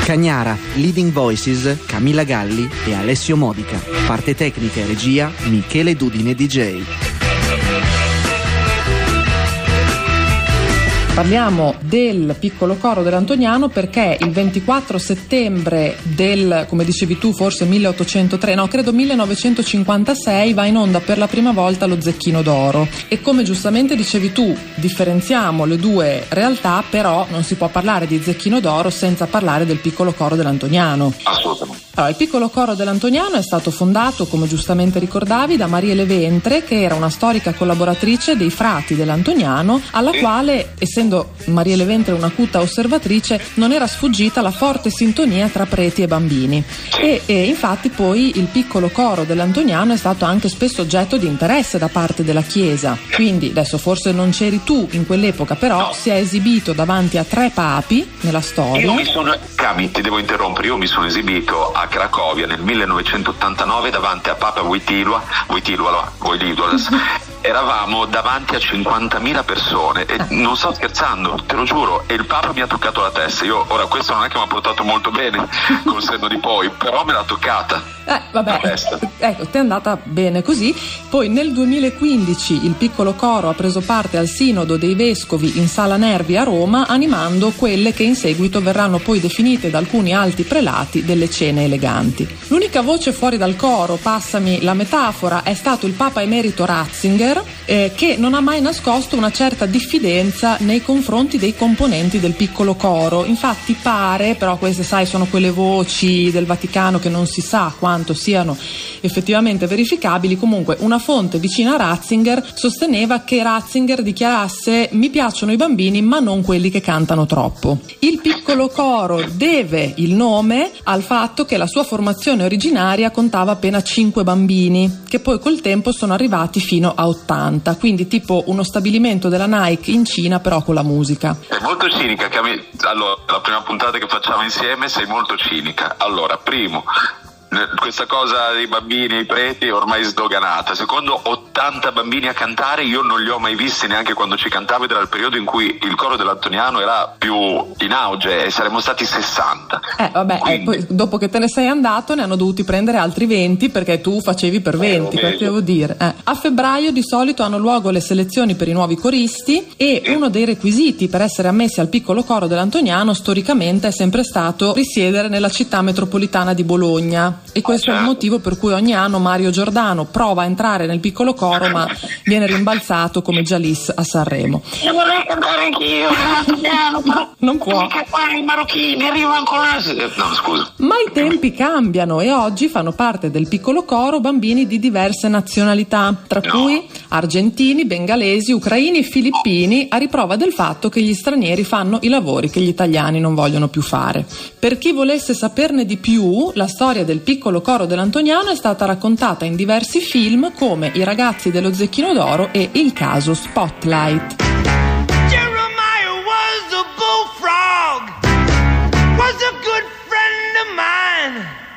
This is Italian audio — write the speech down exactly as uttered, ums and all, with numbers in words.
Cagnara, leading voices Camilla Galli e Alessio Modica. Parte tecnica e regia Michele Dudine D J. Parliamo del piccolo coro dell'Antoniano perché il ventiquattro settembre del, come dicevi tu, forse milleottocentotre, no, credo millenovecentocinquantasei, va in onda per la prima volta lo Zecchino d'Oro. E come giustamente dicevi tu, differenziamo le due realtà, però non si può parlare di Zecchino d'Oro senza parlare del piccolo coro dell'Antoniano. Assolutamente. Allora, il piccolo coro dell'Antoniano è stato fondato, come giustamente ricordavi, da Mariele Ventre, che era una storica collaboratrice dei frati dell'Antoniano, alla quale, essendo Mariele Ventre un'acuta osservatrice, non era sfuggita la forte sintonia tra preti e bambini. E, e infatti poi il piccolo coro dell'Antoniano è stato anche spesso oggetto di interesse da parte della Chiesa. Quindi, adesso forse non c'eri tu in quell'epoca, però no. Si è esibito davanti a tre papi nella storia. Io mi sono, Cami, ti devo interrompere, io mi sono esibito a Cracovia nel millenovecentottantanove davanti a Papa Wojtyła, Wojtyła, Wojtyła. Eravamo davanti a cinquantamila persone e non sto scherzando, te lo giuro, e il Papa mi ha toccato la testa. Io ora questo non è che mi ha portato molto bene col senno di poi, però me l'ha toccata. Eh, vabbè, ecco, ti è andata bene così. Poi nel duemilaquindici il piccolo coro ha preso parte al Sinodo dei Vescovi in Sala Nervi a Roma, animando quelle che in seguito verranno poi definite da alcuni alti prelati delle cene eleganti. L'unica voce fuori dal coro, passami la metafora, è stato il Papa Emerito Ratzinger, eh, che non ha mai nascosto una certa diffidenza nei confronti dei componenti del piccolo coro. Infatti pare, però queste sai sono quelle voci del Vaticano che non si sa quanto siano effettivamente verificabili, comunque una fonte vicina a Ratzinger sosteneva che Ratzinger dichiarasse: mi piacciono i bambini ma non quelli che cantano troppo. Il piccolo coro deve il nome al fatto che la sua formazione originaria contava appena cinque bambini, che poi col tempo sono arrivati fino a ottanta, quindi tipo uno stabilimento della Nike in Cina però con la musica. È molto cinica, Cami. Allora, la prima puntata che facciamo insieme sei molto cinica. Allora, primo, questa cosa dei bambini e i preti è ormai sdoganata. Secondo, ottanta bambini a cantare io non li ho mai visti neanche quando ci cantavo, ed era il periodo in cui il coro dell'Antoniano era più in auge e saremmo stati sessanta. Eh vabbè, Quindi... eh, poi, dopo che te ne sei andato ne hanno dovuti prendere altri venti perché tu facevi per venti, eh, perché devo dire. Eh. A febbraio di solito hanno luogo le selezioni per i nuovi coristi e eh. uno dei requisiti per essere ammessi al piccolo coro dell'Antoniano storicamente è sempre stato risiedere nella città metropolitana di Bologna. E questo è il motivo per cui ogni anno Mario Giordano prova a entrare nel piccolo coro ma viene rimbalzato come Jalis a Sanremo. Io vorrei cantare anch'io, ma non può. I marocchini arrivano ancora. No, scusa. Ma i tempi cambiano e oggi fanno parte del piccolo coro bambini di diverse nazionalità, tra no. cui argentini, bengalesi, ucraini e filippini, a riprova del fatto che gli stranieri fanno i lavori che gli italiani non vogliono più fare. Per chi volesse saperne di più, la storia del piccolo coro dell'Antoniano è stata raccontata in diversi film come I ragazzi dello Zecchino d'Oro e Il caso Spotlight.